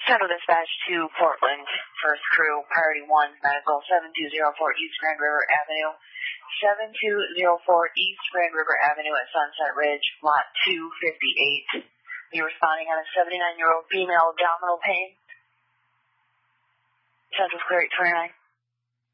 Central Dispatch to Portland, first crew, priority 1, medical 7204 East Grand River Avenue. 7204 East Grand River Avenue at Sunset Ridge, lot 258. You're responding on a 79-year-old female abdominal pain. Central's clear 829.